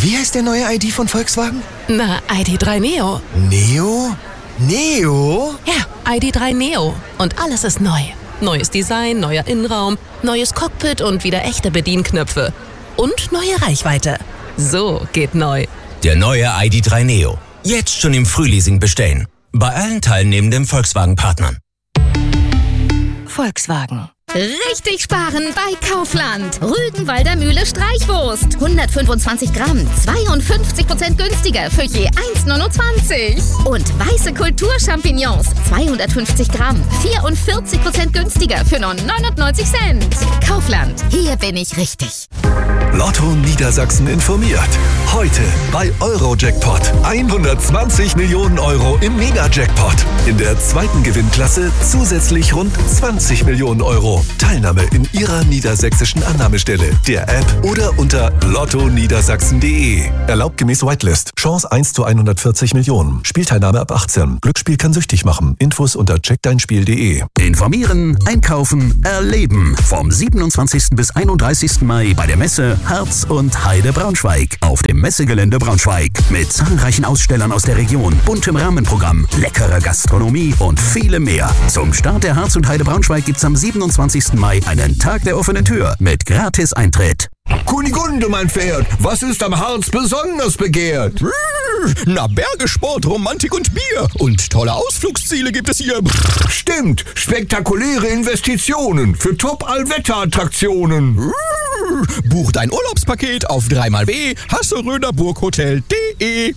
Wie heißt der neue ID von Volkswagen? Na, ID.3 Neo. Neo? Neo? Ja, ID.3 Neo. Und alles ist neu. Neues Design, neuer Innenraum, neues Cockpit und wieder echte Bedienknöpfe. Und neue Reichweite. So geht neu. Der neue ID.3 Neo. Jetzt schon im Frühleasing bestellen. Bei allen teilnehmenden Volkswagen-Partnern. Volkswagen. Richtig sparen bei Kaufland. Rügenwalder Mühle Streichwurst. 125 Gramm, 52% günstiger für je 1,29. Und weiße Kulturchampignons. 250 Gramm, 44% günstiger für nur 99 Cent. Kaufland, hier bin ich richtig. Lotto Niedersachsen informiert. Heute bei Eurojackpot. 120 Millionen Euro im Mega-Jackpot. In der zweiten Gewinnklasse zusätzlich rund 20 Millionen Euro. Teilnahme in Ihrer niedersächsischen Annahmestelle, der App oder unter lottoniedersachsen.de. Erlaubt gemäß Whitelist. Chance 1 zu 140 Millionen. Spielteilnahme ab 18. Glücksspiel kann süchtig machen. Infos unter checkdeinspiel.de. Informieren, einkaufen, erleben. Vom 27. bis 31. Mai bei der Messe Herz und Heide Braunschweig. Auf dem Messegelände Braunschweig. Mit zahlreichen Ausstellern aus der Region, buntem Rahmenprogramm, leckerer Gastronomie und vielem mehr. Zum Start der Herz und Heide Braunschweig gibt's am 27. Mai einen Tag der offenen Tür mit Gratis-Eintritt. Kunigunde, mein Pferd, was ist am Harz besonders begehrt? Na, Berge, Sport, Romantik und Bier. Und tolle Ausflugsziele gibt es hier. Stimmt, spektakuläre Investitionen für Top-Allwetter-Attraktionen. Buch dein Urlaubspaket auf 3xW hasseröderburghotel.de.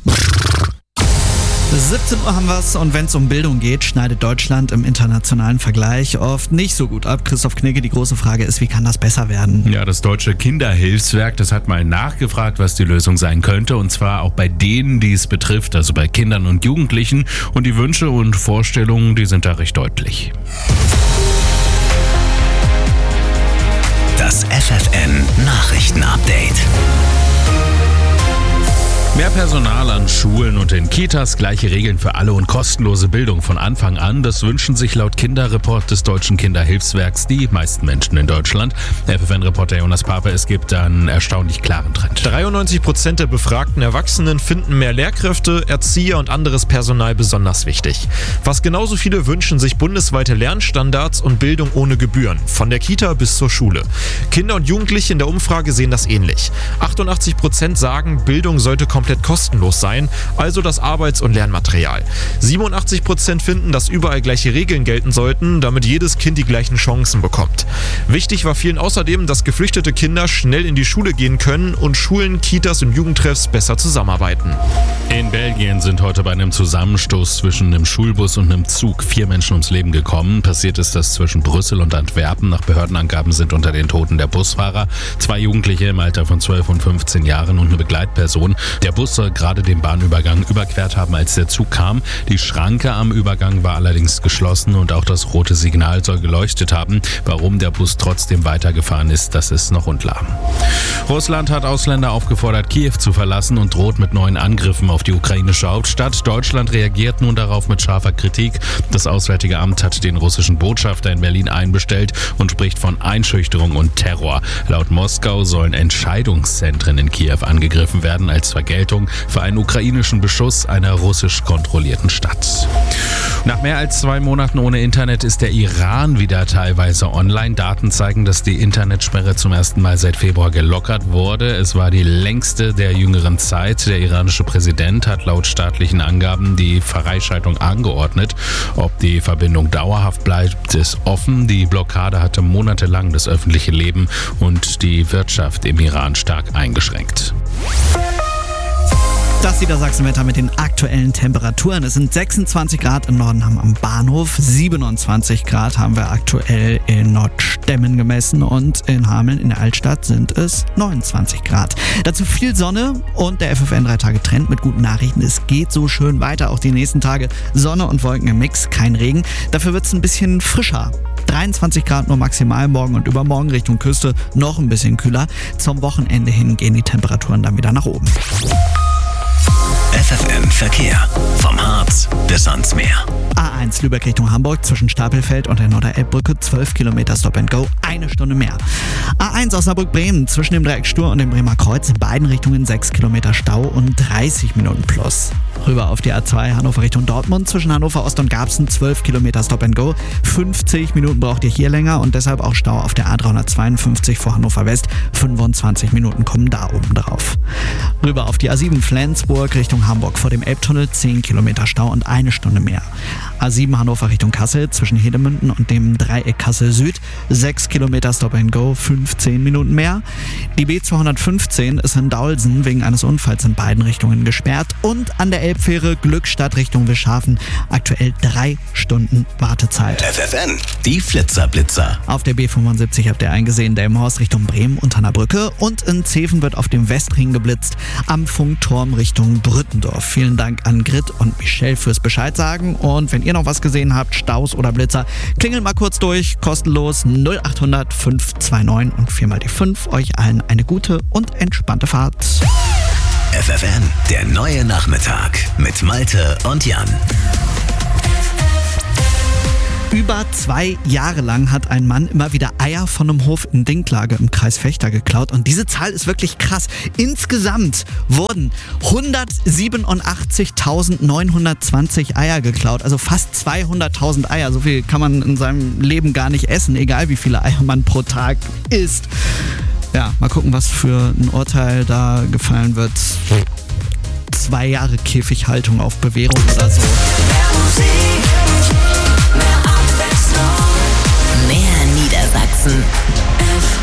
17 Uhr haben wir's und wenn es um Bildung geht, schneidet Deutschland im internationalen Vergleich oft nicht so gut ab. Christoph Knigge, die große Frage ist, wie kann das besser werden? Ja, das Deutsche Kinderhilfswerk, das hat mal nachgefragt, was die Lösung sein könnte, und zwar auch bei denen, die es betrifft, also bei Kindern und Jugendlichen, und die Wünsche und Vorstellungen, die sind da recht deutlich. Das FFN-Nachrichten-Update. Mehr Personal an Schulen und in Kitas, gleiche Regeln für alle und kostenlose Bildung von Anfang an. Das wünschen sich laut Kinderreport des Deutschen Kinderhilfswerks die meisten Menschen in Deutschland. FFN-Reporter Jonas Pape, es gibt einen erstaunlich klaren Trend. 93% der befragten Erwachsenen finden mehr Lehrkräfte, Erzieher und anderes Personal besonders wichtig. Fast genauso viele wünschen sich bundesweite Lernstandards und Bildung ohne Gebühren, von der Kita bis zur Schule. Kinder und Jugendliche in der Umfrage sehen das ähnlich. 88% sagen, Bildung sollte komplett kostenlos sein, also das Arbeits- und Lernmaterial. 87% finden, dass überall gleiche Regeln gelten sollten, damit jedes Kind die gleichen Chancen bekommt. Wichtig war vielen außerdem, dass geflüchtete Kinder schnell in die Schule gehen können und Schulen, Kitas und Jugendtreffs besser zusammenarbeiten. In Belgien sind heute bei einem Zusammenstoß zwischen einem Schulbus und einem Zug 4 Menschen ums Leben gekommen. Passiert ist das zwischen Brüssel und Antwerpen. Nach Behördenangaben sind unter den Toten der Busfahrer, 2 Jugendliche im Alter von 12 und 15 Jahren und eine Begleitperson. Der Bus soll gerade den Bahnübergang überquert haben, als der Zug kam. Die Schranke am Übergang war allerdings geschlossen und auch das rote Signal soll geleuchtet haben. Warum der Bus trotzdem weitergefahren ist, das ist noch unklar. Russland hat Ausländer aufgefordert, Kiew zu verlassen und droht mit neuen Angriffen auf die ukrainische Hauptstadt. Deutschland reagiert nun darauf mit scharfer Kritik. Das Auswärtige Amt hat den russischen Botschafter in Berlin einbestellt und spricht von Einschüchterung und Terror. Laut Moskau sollen Entscheidungszentren in Kiew angegriffen werden als Vergeltung für einen ukrainischen Beschuss einer russisch kontrollierten Stadt. Nach mehr als 2 Monaten ohne Internet ist der Iran wieder teilweise online. Daten zeigen, dass die Internetsperre zum ersten Mal seit Februar gelockert wurde. Es war die längste der jüngeren Zeit. Der iranische Präsident hat laut staatlichen Angaben die Freischaltung angeordnet. Ob die Verbindung dauerhaft bleibt, ist offen. Die Blockade hatte monatelang das öffentliche Leben und die Wirtschaft im Iran stark eingeschränkt. Das Niedersachsen-Wetter mit den aktuellen Temperaturen. Es sind 26 Grad im Norden am Bahnhof, 27 Grad haben wir aktuell in Nordstemmen gemessen und in Hameln in der Altstadt sind es 29 Grad. Dazu viel Sonne und der FFN 3-Tage-Trend mit guten Nachrichten. Es geht so schön weiter, auch die nächsten Tage. Sonne und Wolken im Mix, kein Regen. Dafür wird es ein bisschen frischer. 23 Grad nur maximal morgen und übermorgen Richtung Küste noch ein bisschen kühler. Zum Wochenende hin gehen die Temperaturen dann wieder nach oben. FFN Verkehr. Vom Harz bis ans Meer. A1 Lübeck Richtung Hamburg zwischen Stapelfeld und der Norderelbbrücke 12 Kilometer Stop and Go, 1 Stunde mehr. A1 Osnabrück-Bremen zwischen dem Dreieck Stur und dem Bremer Kreuz in beiden Richtungen 6 Kilometer Stau und 30 Minuten plus. Rüber auf die A2 Hannover Richtung Dortmund zwischen Hannover Ost und Garbsen 12 Kilometer Stop and Go. 50 Minuten braucht ihr hier länger und deshalb auch Stau auf der A352 vor Hannover West. 25 Minuten kommen da oben drauf. Rüber auf die A7 Flensburg Richtung Hamburg vor dem Elbtunnel 10 Kilometer Stau und 1 Stunde mehr. A7 Hannover Richtung Kassel zwischen Hedemünden und dem Dreieck Kassel Süd 6 Kilometer Stop and Go, 15 Minuten mehr. Die B215 ist in Daulsen wegen eines Unfalls in beiden Richtungen gesperrt und an der Elbfähre Glückstadt Richtung Wischhafen aktuell 3 Stunden Wartezeit. FFN, die Flitzer-Blitzer. Auf der B75 habt ihr eingesehen, Delmenhorst Richtung Bremen unter einer Brücke und in Zeven wird auf dem Westring geblitzt am Funkturm Richtung Brüttendorf. Vielen Dank an Grit und Michelle fürs Bescheid sagen und wenn ihr noch was gesehen habt, Staus oder Blitzer, klingelt mal kurz durch, kostenlos 0800 529 und 4 mal die 5. Euch allen eine gute und entspannte Fahrt. FFN, der neue Nachmittag mit Malte und Jan. Über 2 Jahre lang hat ein Mann immer wieder Eier von einem Hof in Dinklage im Kreis Vechta geklaut. Und diese Zahl ist wirklich krass. Insgesamt wurden 187.920 Eier geklaut. Also fast 200.000 Eier. So viel kann man in seinem Leben gar nicht essen, egal wie viele Eier man pro Tag isst. Ja, mal gucken, was für ein Urteil da gefallen wird. 2 Jahre Käfighaltung auf Bewährung oder so. Mehr Niedersachsen.